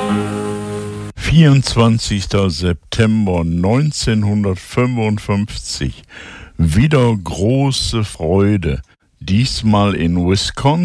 24. September 1955. Wieder große Freude. Diesmal in Wisconsin.